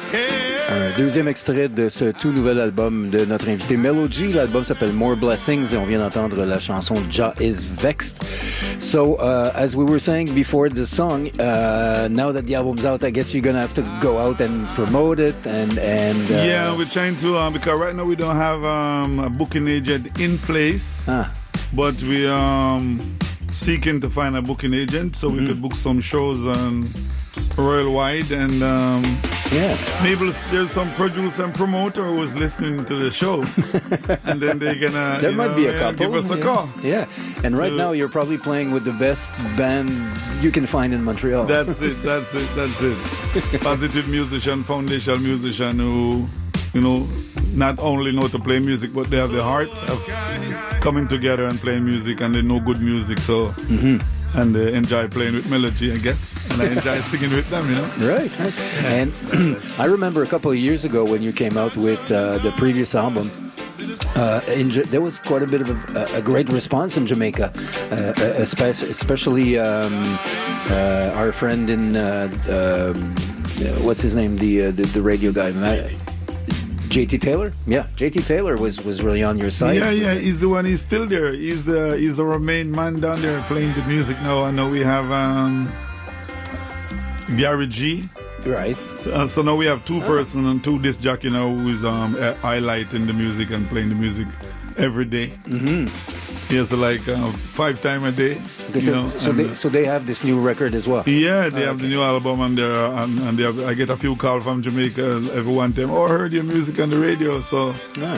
Un deuxième extrait de ce tout nouvel album de notre invité Melo G. L'album s'appelle More Blessings et on vient d'entendre la chanson Jah is Vexed. So, as we were saying before the song, now that the album's out, I guess you're gonna have to go out and promote it and yeah, we're trying to because right now we don't have a booking agent in place, but we seeking to find a booking agent so we could book some shows Royal Wide and maybe there's some producer and promoter who's listening to the show and then they're gonna there might be a couple give us a call. Yeah, and right now you're probably playing with the best band you can find in Montreal. That's it. Positive musician, foundational musician who not only know to play music but they have the heart of coming together and playing music and they know good music, so and they enjoy playing with melody, I guess, and I enjoy singing with them, Right. And I remember a couple of years ago when you came out with the previous album, there was quite a bit of a great response in Jamaica, especially our friend in what's his name, the radio guy, JT Taylor? Yeah, JT Taylor was really on your side. Yeah, he's the one. He's still there. He's the main man down there playing the music now. I know we have Gary G. Right. So now we have two person and two disc jockey now who's highlighting the music and playing the music every day. He has like 5 times a day. Okay, so they have this new record as well. Yeah, they have the new album and they have, I get a few calls from Jamaica every one time. I heard your music on the radio. So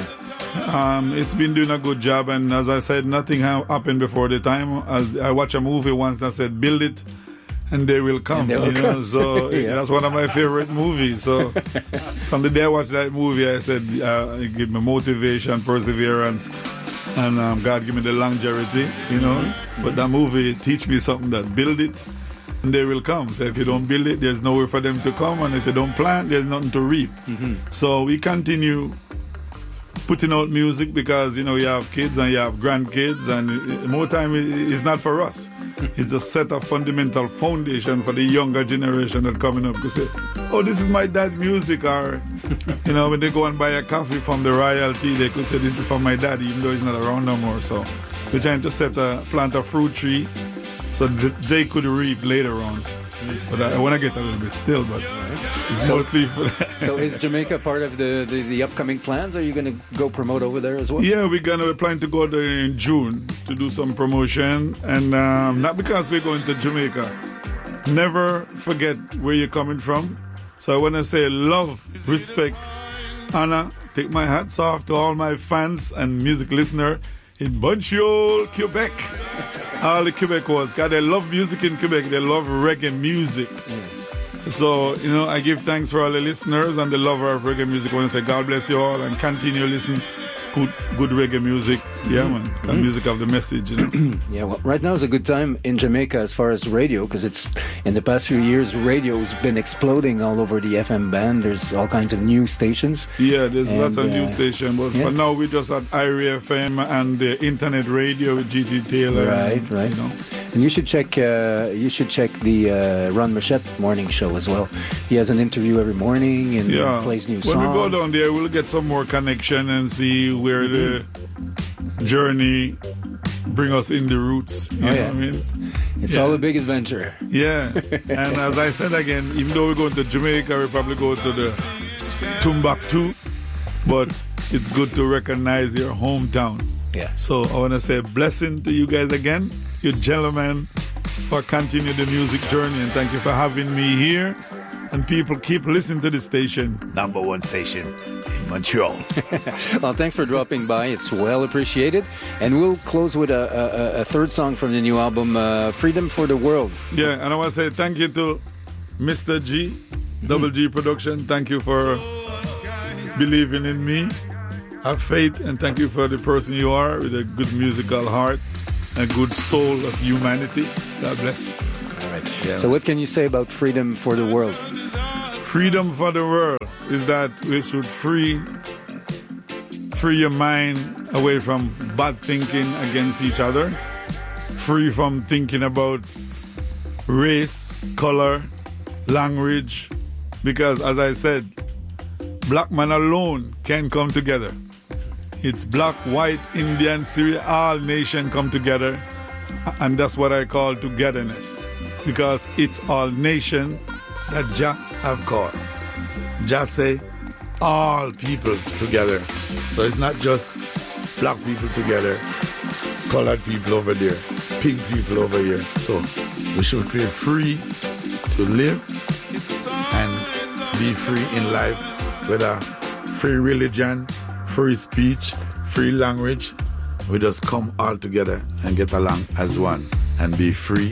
it's been doing a good job. And as I said, nothing happened before the time. I watched a movie once that said, "Build it and they will come." So that's one of my favorite movies. So from the day I watched that movie, I said, it gave me motivation, perseverance. And God give me the longevity, But that movie teach me something that build it and they will come. So if you don't build it, there's nowhere for them to come. And if you don't plant, there's nothing to reap. So we continue putting out music because, you have kids and you have grandkids. And more time is not for us. It's to set a fundamental foundation for the younger generation that coming up to say, oh, this is my dad's music. Or, when they go and buy a coffee from the royalty, they could say, this is from my dad, even though he's not around no more. So we're trying to plant a fruit tree so that they could reap later on. But I want to get a little bit still, but it's mostly for that. So is Jamaica part of the upcoming plans? Are you going to go promote over there as well? Yeah, we're planning to go there in June to do some promotion. And not because we're going to Jamaica. Never forget where you're coming from. So I want to say love, respect, honor. Take my hats off to all my fans and music listeners in Montreal, Quebec. All the Quebecois, because they love music in Quebec. They love reggae music. So, I give thanks for all the listeners and the lover of reggae music. I want to say God bless you all and continue listening good reggae music. Yeah, man. The music of the message, Yeah, well, right now is a good time in Jamaica as far as radio, because it's in the past few years, radio's been exploding all over the FM band. There's all kinds of new stations. Yeah, there's lots of new stations. But for now, we're just at IRIE FM and the internet radio with GT Taylor. Right. And you should check the Ron Machette morning show as well. He has an interview every morning and plays new songs. When we go down there, we'll get some more connection and see where the journey bring us in the roots. You know what I mean? It's all a big adventure. Yeah. And as I said again, even though we're going to Jamaica, we'll probably go to the Timbuktu, but it's good to recognize your hometown. Yeah. So I want to say a blessing to you guys again, you gentlemen, for continuing the music journey, and thank you for having me here. And people keep listening to the station. Number 1 station in Montreal. Well, thanks for dropping by. It's well appreciated. And we'll close with a third song from the new album, Freedom for the World. Yeah, and I want to say thank you to Mr. G, Double G Production. Thank you for believing in me. Have faith, and thank you for the person you are with a good musical heart, a good soul of humanity. God bless. All right. Yeah. So what can you say about Freedom for the World? Freedom for the world is that we should free your mind away from bad thinking against each other, free from thinking about race, color, language, because as I said, black man alone can come together. It's black, white, Indian, Syrian, all nation come together. And that's what I call togetherness. Because it's all nation that Jah have called. Jah say, all people together. So it's not just black people together, colored people over there, pink people over here. So we should feel free to live and be free in life, whether free religion, free speech, free language. We just come all together and get along as one and be free.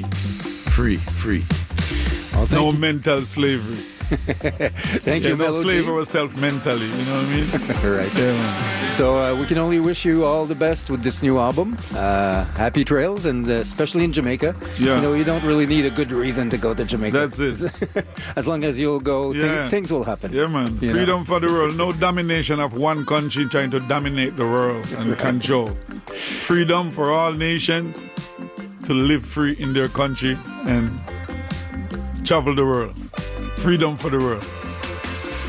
Well, no mental slavery. Thank you, Melody. Slavery was self-mentally, you know what I mean? Right. Yeah. So we can only wish you all the best with this new album. Happy trails, and especially in Jamaica. Yeah. You know, you don't really need a good reason to go to Jamaica. That's it. As long as you'll go, things will happen. Yeah, man. Freedom for the world. No domination of one country trying to dominate the world and control. Freedom for all nations to live free in their country and travel the world. Freedom for the world.